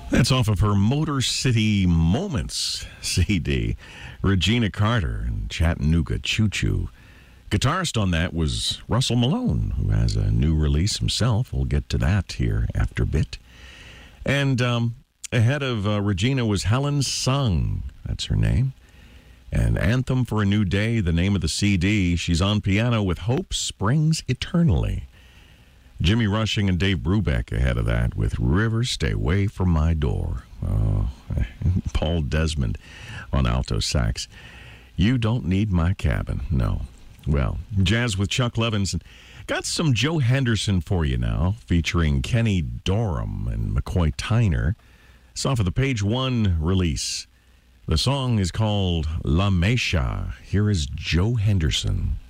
That's off of her Motor City Moments CD. Regina Carter and Chattanooga Choo Choo. Guitarist on that was Russell Malone, who has a new release himself. We'll get to that here after a bit. And ahead of Regina was Helen Sung. That's her name. And Anthem for a New Day, the name of the CD. She's on piano with Hope Springs Eternally. Jimmy Rushing and Dave Brubeck ahead of that with River Stay Away From My Door. Oh, Paul Desmond on alto sax. You Don't Need My Cabin. No. Well, jazz with Chuck Levins. Got some Joe Henderson for you now, featuring Kenny Dorham and McCoy Tyner. It's off of the Page One release. The song is called La Mecha. Here is Joe Henderson.